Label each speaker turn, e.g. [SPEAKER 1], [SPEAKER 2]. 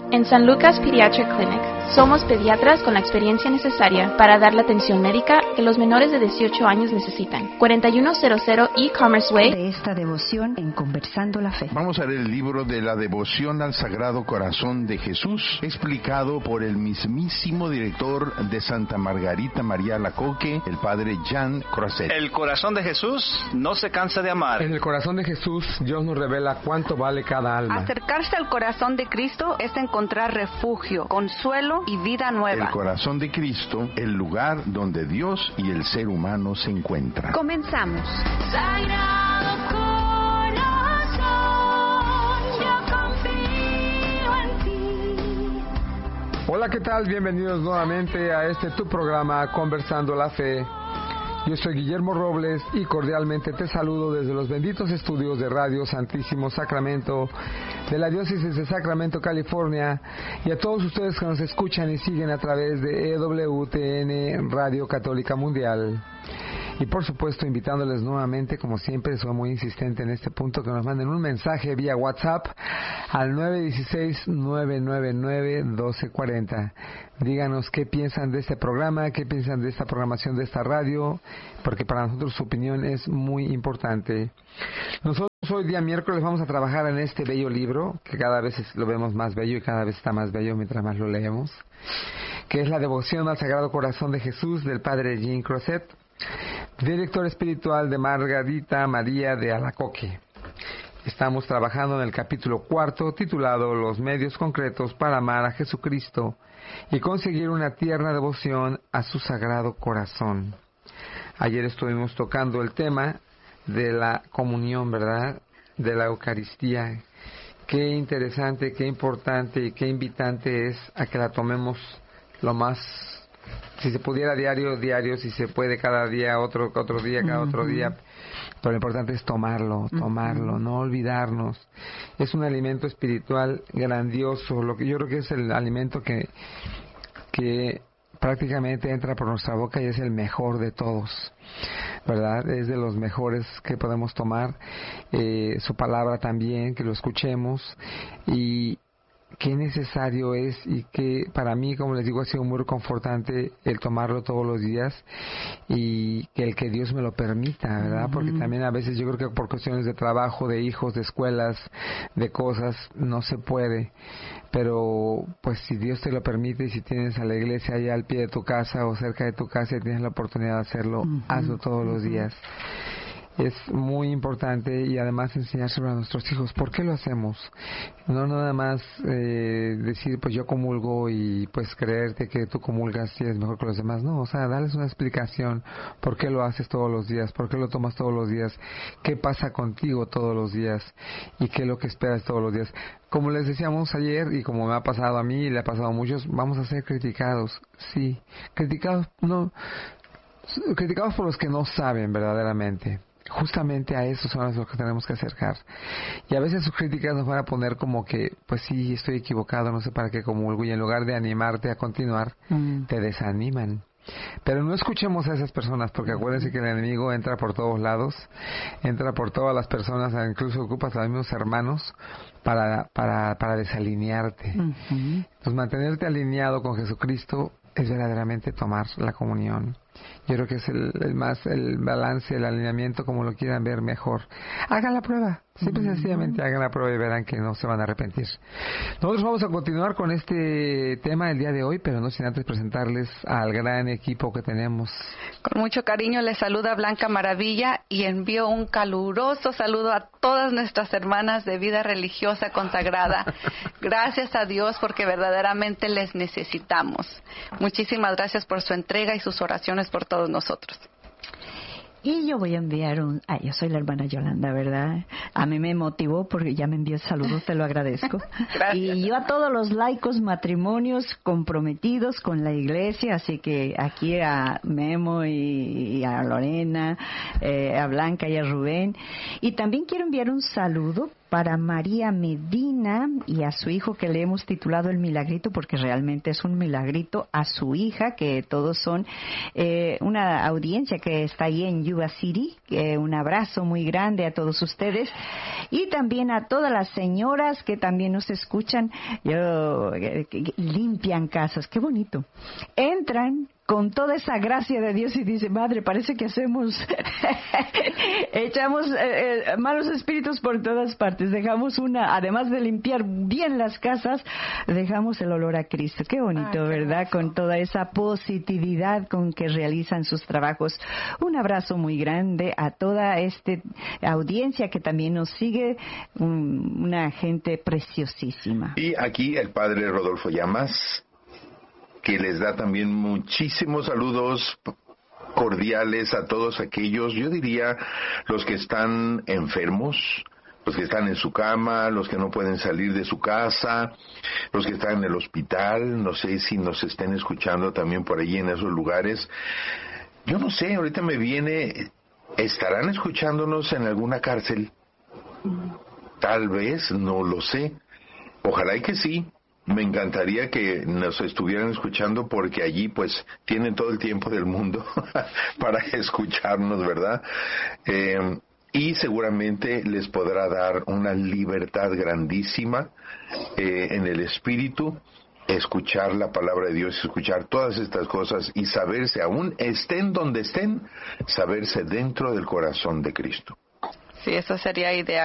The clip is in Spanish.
[SPEAKER 1] En San Lucas Pediatric Clinic, somos pediatras con la experiencia necesaria para dar la atención médica que los menores de 18 años necesitan. 4100 E-Commerce Way.
[SPEAKER 2] De esta devoción en Conversando la Fe.
[SPEAKER 3] Vamos a leer el libro de la devoción al Sagrado Corazón de Jesús, explicado por el mismísimo director de Santa Margarita María Alacoque, el padre Jean Crozet.
[SPEAKER 4] El corazón de Jesús no se cansa de amar.
[SPEAKER 5] En el corazón de Jesús, Dios nos revela cuánto vale cada alma.
[SPEAKER 6] Acercarse al corazón de Cristo es encontrar refugio, consuelo y vida nueva.
[SPEAKER 3] El corazón de Cristo, el lugar donde Dios y el ser humano se encuentran.
[SPEAKER 2] Comenzamos.
[SPEAKER 7] Sagrado corazón, yo confío en ti.
[SPEAKER 5] Hola, ¿qué tal? Bienvenidos nuevamente a tu programa Conversando la Fe. Yo soy Guillermo Robles y cordialmente te saludo desde los benditos estudios de Radio Santísimo Sacramento de la Diócesis de Sacramento, California, y a todos ustedes que nos escuchan y siguen a través de EWTN Radio Católica Mundial. Y por supuesto invitándoles nuevamente, como siempre, soy muy insistente en este punto, que nos manden un mensaje vía WhatsApp al 916-999-1240. Díganos qué piensan de este programa, qué piensan de esta programación de esta radio, porque para nosotros su opinión es muy importante. Nosotros hoy día miércoles vamos a trabajar en este bello libro, que cada vez lo vemos más bello y cada vez está más bello mientras más lo leemos, que es la devoción al Sagrado Corazón de Jesús del padre Jean Crozet, director espiritual de Margarita María de Alacoque. Estamos trabajando en el capítulo 4, titulado Los medios concretos para amar a Jesucristo y conseguir una tierna devoción a su Sagrado Corazón. Ayer estuvimos tocando el tema de la comunión, ¿verdad?, de la Eucaristía. Qué interesante, qué importante y qué invitante es a que la tomemos lo más, si se pudiera diario, si se puede cada día, otro día, cada otro día. Pero lo importante es tomarlo, no olvidarnos. Es un alimento espiritual grandioso, lo que yo creo que es el alimento que prácticamente entra por nuestra boca y es el mejor de todos, ¿verdad? Es de los mejores que podemos tomar. Su palabra también, que lo escuchemos, y qué necesario es, y que para mí, como les digo, ha sido muy reconfortante el tomarlo todos los días, y que Dios me lo permita, ¿verdad? Porque también a veces yo creo que por cuestiones de trabajo, de hijos, de escuelas, de cosas, no se puede. Pero pues si Dios te lo permite, y si tienes a la iglesia allá al pie de tu casa o cerca de tu casa y tienes la oportunidad de hacerlo, hazlo todos los días. Es muy importante, y además enseñárselo a nuestros hijos. ¿Por qué lo hacemos? No nada más decir, pues yo comulgo, y pues creerte que tú comulgas y eres mejor que los demás. No, o sea, darles una explicación. ¿Por qué lo haces todos los días? ¿Por qué lo tomas todos los días? ¿Qué pasa contigo todos los días? ¿Y qué es lo que esperas todos los días? Como les decíamos ayer, y como me ha pasado a mí y le ha pasado a muchos, vamos a ser criticados. Sí, criticados por los que no saben verdaderamente. Justamente a esos son los que tenemos que acercar. Y a veces sus críticas nos van a poner como que, pues sí, estoy equivocado, no sé para qué comulgo, y en lugar de animarte a continuar, te desaniman. Pero no escuchemos a esas personas, porque acuérdense que el enemigo entra por todos lados, entra por todas las personas, incluso ocupas a los mismos hermanos para desalinearte. Entonces, mantenerte alineado con Jesucristo es verdaderamente tomar la comunión. Yo creo que es el balance, el alineamiento, como lo quieran ver mejor. Hagan la prueba, simple y sencillamente hagan la prueba y verán que no se van a arrepentir. Nosotros vamos a continuar con este tema el día de hoy, pero no sin antes presentarles al gran equipo que tenemos.
[SPEAKER 6] Con mucho cariño les saluda Blanca Maravilla, y envío un caluroso saludo a todas nuestras hermanas de vida religiosa consagrada. Gracias a Dios, porque verdaderamente les necesitamos. Muchísimas gracias por su entrega y sus oraciones por todos nosotros.
[SPEAKER 2] Y yo voy a enviar yo soy la hermana Yolanda, ¿verdad? A mí me motivó porque ya me envió saludos, te lo agradezco.
[SPEAKER 6] Gracias.
[SPEAKER 2] Y yo a todos los laicos, matrimonios comprometidos con la iglesia, así que aquí a Memo y a Lorena, a Blanca y a Rubén. Y también quiero enviar un saludo para María Medina y a su hijo, que le hemos titulado El Milagrito, porque realmente es un milagrito, a su hija, que todos son una audiencia que está ahí en Yuba City. Un abrazo muy grande a todos ustedes, y también a todas las señoras que también nos escuchan, que limpian casas. Qué bonito. Entran con toda esa gracia de Dios y dice, madre, parece que echamos malos espíritus por todas partes. Dejamos además de limpiar bien las casas, dejamos el olor a Cristo. Qué bonito, ¿verdad? Con toda esa positividad con que realizan sus trabajos. Un abrazo muy grande a toda esta audiencia que también nos sigue, una gente preciosísima.
[SPEAKER 3] Y aquí el padre Rodolfo Llamas, que les da también muchísimos saludos cordiales a todos aquellos, yo diría, los que están enfermos, los que están en su cama, los que no pueden salir de su casa, los que están en el hospital. No sé si nos estén escuchando también por allí en esos lugares. Yo no sé, ahorita me viene, ¿estarán escuchándonos en alguna cárcel? Tal vez, no lo sé. Ojalá y que sí. Me encantaría que nos estuvieran escuchando, porque allí pues tienen todo el tiempo del mundo para escucharnos, ¿verdad? Y seguramente les podrá dar una libertad grandísima en el espíritu, escuchar la palabra de Dios, escuchar todas estas cosas y saberse, aún estén donde estén, saberse dentro del corazón de Cristo.
[SPEAKER 6] Sí, eso sería ideal.